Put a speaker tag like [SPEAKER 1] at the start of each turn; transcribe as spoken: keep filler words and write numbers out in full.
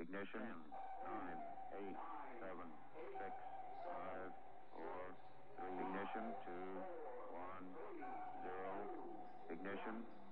[SPEAKER 1] Ignition. ten, nine, eight, seven, six, five, four, three. Ignition. two, one, zero. Ignition.